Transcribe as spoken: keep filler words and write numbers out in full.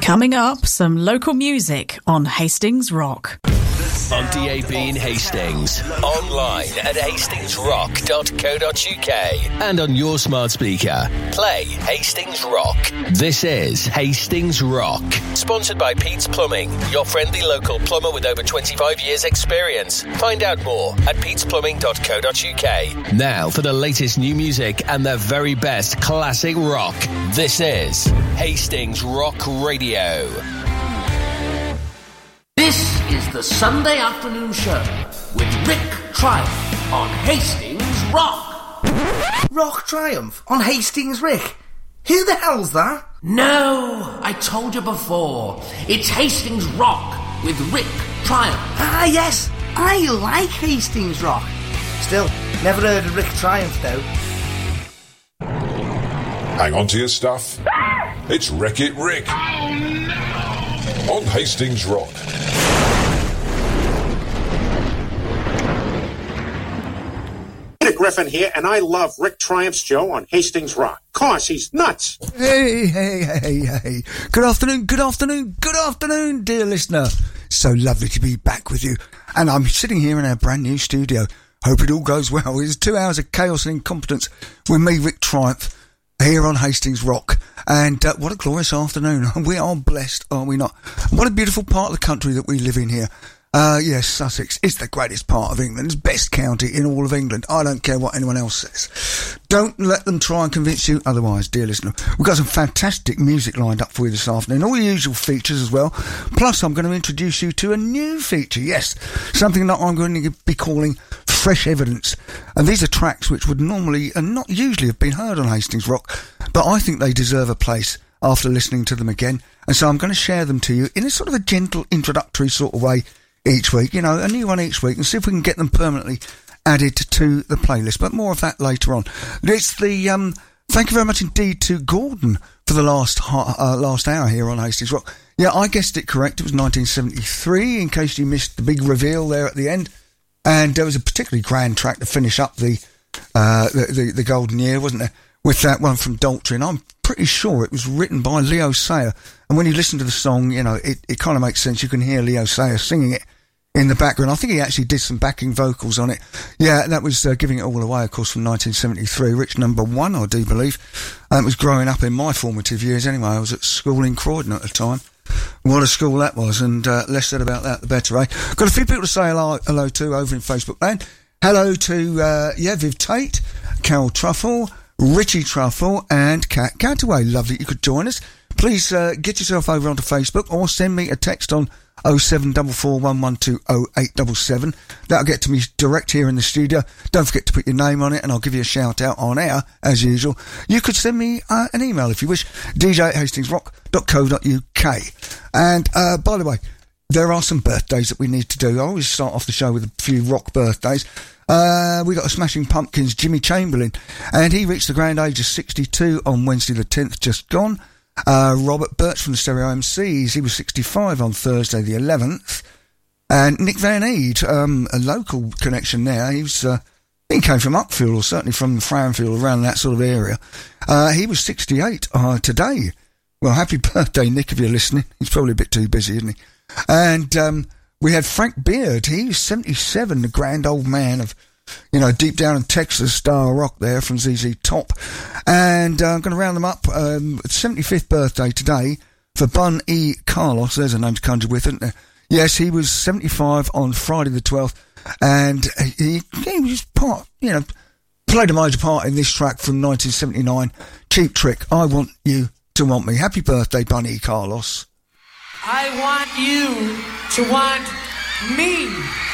Coming up, some local music on Hastings Rock. On D A B in Hastings, online at hastings rock dot co dot uk, and on your smart speaker. Play Hastings Rock. This is Hastings Rock, sponsored by Pete's Plumbing, your friendly local plumber with over twenty-five years experience. Find out more at petes plumbing dot co dot uk. Now for the latest new music and the very best classic rock. This is Hastings Rock Radio. This is the Sunday afternoon show with Rick Triumph on Hastings Rock. Rock Triumph on Hastings Rick? Who the hell's that? No, I told you before. It's Hastings Rock with Rick Triumph. Ah, yes, I like Hastings Rock. Still, never heard of Rick Triumph, though. Hang on to your stuff. It's Wreck-It Rick. Oh, no. On Hastings Rock. Peter Griffin here, and I love Rick Triumph's show on Hastings Rock. Cause he's nuts. Hey, hey, hey, hey. Good afternoon, good afternoon, good afternoon, dear listener. So lovely to be back with you. And I'm sitting here in our brand new studio. Hope it all goes well. It's two hours of chaos and incompetence with me, Rick Triumph, here on Hastings Rock. And uh, what a glorious afternoon. We are blessed, are we not? What a beautiful part of the country that we live in here. Uh, yes, Sussex is the greatest part of England. It's the best county in all of England. I don't care what anyone else says. Don't let them try and convince you otherwise, dear listener. We've got some fantastic music lined up for you this afternoon. All the usual features as well. Plus, I'm going to introduce you to a new feature. Yes, something that I'm going to be calling Fresh Evidence. And these are tracks which would normally and not usually have been heard on Hastings Rock, but I think they deserve a place after listening to them again. And so I'm going to share them to you in a sort of a gentle introductory sort of way each week, you know, a new one each week, and see if we can get them permanently added to the playlist. But more of that later on. It's the um thank you very much indeed to Gordon for the last uh, last hour here on Hastings Rock. Yeah, I guessed it correct. It was nineteen seventy-three, in case you missed the big reveal there at the end. And there was a particularly grand track to finish up the uh the, the, the golden year, wasn't there, with that one from Daltrey. And I'm pretty sure it was written by Leo Sayer. And when you listen to the song, you know, it, it kind of makes sense. You can hear Leo Sayer singing it in the background. I think he actually did some backing vocals on it. Yeah, that was uh, Giving It All Away, of course, from nineteen seventy-three. Rich number one, I do believe. Um, it was growing up in my formative years anyway. I was at school in Croydon at the time. What a school that was, and uh, less said about that, the better, eh? Got a few people to say hello, hello to over in Facebook land. Hello to, uh, yeah, Viv Tate, Carol Truffle, Richie Truffle, and Kat Cataway. Lovely you could join us. Please uh, get yourself over onto Facebook or send me a text on oh seven four four, one one two, oh eight seven seven. That'll get to me direct here in the studio. Don't forget to put your name on it and I'll give you a shout out on air as usual. You could send me uh, an email if you wish, d j at hastings rock dot co dot u k. And uh, by the way, there are some birthdays that we need to do. I always start off the show with a few rock birthdays. Uh, we got a Smashing Pumpkins, Jimmy Chamberlain, and he reached the grand age of sixty-two on Wednesday the tenth, just gone. Uh, Robert Birch from the Stereo M Cs, he was sixty-five on Thursday the eleventh. And Nick Van Eed, um, a local connection there, he was, uh, he came from Upfield, or certainly from Framfield, around that sort of area. Uh, he was sixty-eight uh, today. Well, happy birthday, Nick, if you're listening. He's probably a bit too busy, isn't he? And um, we had Frank Beard, he was seventy-seven, the grand old man of, you know, deep down in Texas, Star Rock there from Z Z Top. And uh, I'm going to round them up. Um, seventy-fifth birthday today for Bun E. Carlos. There's a name to conjure with, isn't there? Yes, he was seventy-five on Friday the twelfth. And he, he was part, you know, played a major part in this track from nineteen seventy-nine. Cheap Trick, I Want You to Want Me. Happy birthday, Bun E. Carlos. I want you to want me.